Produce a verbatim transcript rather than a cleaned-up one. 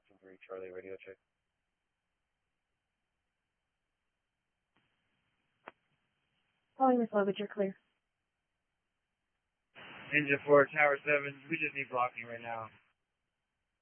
Seven three Charlie, radio check. Calling Miss Lovett, you're clear. Engine four, Tower seven, we just need blocking right now.